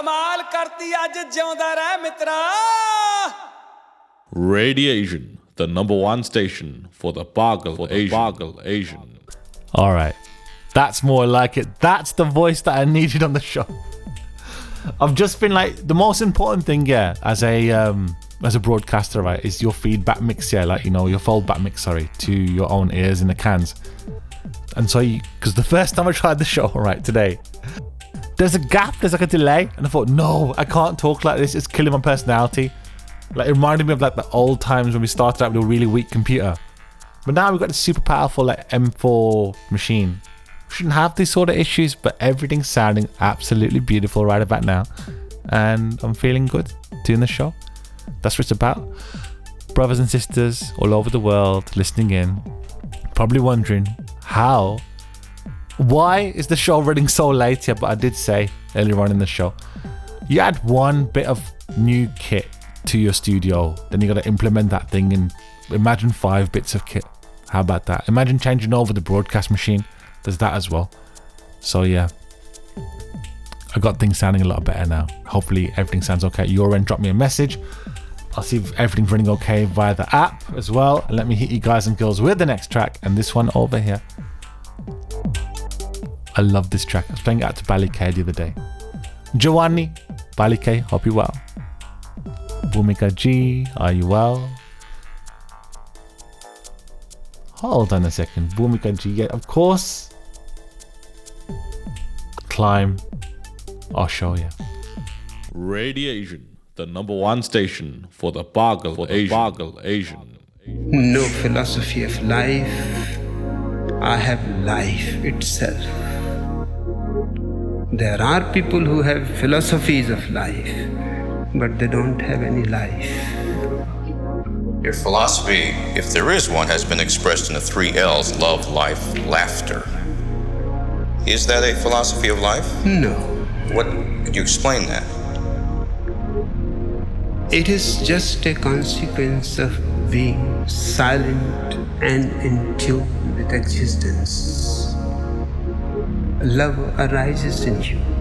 कमाल करती आज जिਉਂਦਾ ਰਹਿ ਮਿੱਤਰਾ Radiation, the number one station for the Pagal Asian. All right. That's more like it. That's the voice that I needed on the show. I've just been like, the most important thing, yeah, as a broadcaster, right, is your feedback mix, yeah, like, you know, your foldback mix, sorry, to your own ears in the cans. And so, because the first time I tried the show, right, today, there's a gap, there's like a delay, and I thought, no, I can't talk like this, it's killing my personality. Like, it reminded me of like the old times when we started out with a really weak computer. But now we've got this super powerful like M4 machine. We shouldn't have these sort of issues, but everything's sounding absolutely beautiful right about now. And I'm feeling good doing the show. That's what it's about. Brothers and sisters all over the world listening in, probably wondering why is the show running so late here? But I did say earlier on in the show, you add one bit of new kit to your studio, then you got to implement that thing and imagine 5 bits of kit. How about that? Imagine changing over the broadcast machine. There's that as well. So yeah, I got things sounding a lot better now. Hopefully everything sounds okay. Your end, drop me a message. I'll see if everything's running okay via the app as well. And let me hit you guys and girls with the next track, and this one over here. I love this track. I was playing it out to Ballycay the other day. Giovanni, Ballycay, hope you're well. Bhumika G, are you well? Hold on a second. Bhumika G, yeah, of course. Climb. I'll show you. Radiation, the number one station for the Pagal Asian. No philosophy of life. I have life itself. There are people who have philosophies of life, but they don't have any life. Your philosophy, if there is one, has been expressed in the 3 L's: love, life, laughter. Is that a philosophy of life? No. Could you explain that? It is just a consequence of being silent and in tune with existence. Love arises in you.